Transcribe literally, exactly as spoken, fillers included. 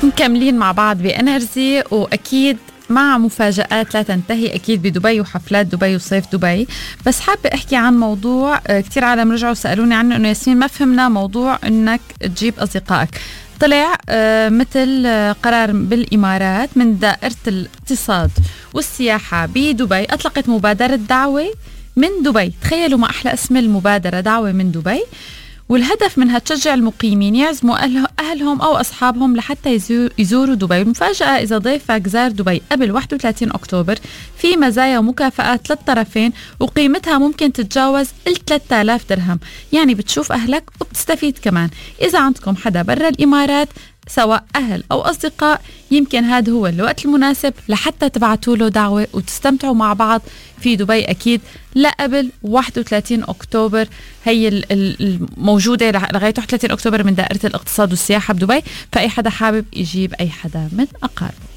مكملين مع بعض بإنرجي، وأكيد مع مفاجآت لا تنتهي أكيد بدبي وحفلات دبي وصيف دبي. بس حابة أحكي عن موضوع كتير عالم رجعوا سألوني عنه، إنه ياسمين ما فهمنا موضوع إنك تجيب أصدقائك. طلع مثل قرار بالإمارات من دائرة الاقتصاد والسياحة بدبي، أطلقت مبادرة دعوة من دبي. تخيلوا ما أحلى اسم المبادرة، دعوة من دبي. والهدف منها تشجع المقيمين يعزموا أهلهم أو أصحابهم لحتى يزوروا دبي. المفاجأة إذا ضيفك زار دبي قبل واحد وثلاثين أكتوبر في مزايا ومكافآت للطرفين، وقيمتها ممكن تتجاوز ال ثلاثة آلاف درهم. يعني بتشوف أهلك وبتستفيد كمان. إذا عندكم حدا برا الإمارات سواء أهل أو أصدقاء، يمكن هذا هو الوقت المناسب لحتى تبعتوا له دعوة وتستمتعوا مع بعض في دبي أكيد لا قبل واحد وثلاثين أكتوبر. هي الموجودة لغاية واحد وثلاثين أكتوبر من دائرة الاقتصاد والسياحة بدبي. فأي حدا حابب يجيب أي حدا من أقاربه.